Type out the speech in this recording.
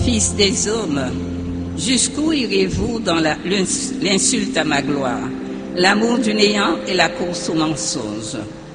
Fils des hommes, jusqu'où irez-vous dans l'insulte à ma gloire, l'amour du néant et la course au mensonge?